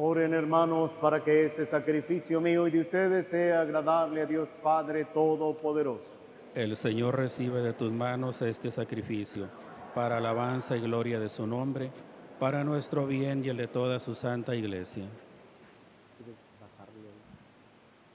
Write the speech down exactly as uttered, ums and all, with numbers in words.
Oren, hermanos, para que este sacrificio mío y de ustedes sea agradable a Dios Padre Todopoderoso. El Señor recibe de tus manos este sacrificio, para alabanza y gloria de su nombre, para nuestro bien y el de toda su santa Iglesia.